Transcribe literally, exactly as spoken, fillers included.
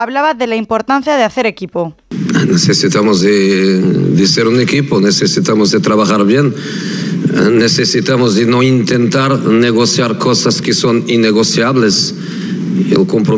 Hablaba de la importancia de hacer equipo. Necesitamos de, de ser un equipo, necesitamos de trabajar bien, necesitamos de no intentar negociar cosas que son innegociables. El compromiso